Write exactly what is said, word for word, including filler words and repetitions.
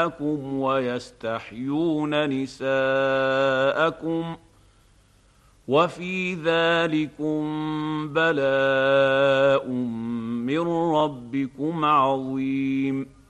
نساءكم ويستحيون نساءكم وفي ذلكم بلاء من ربكم عظيم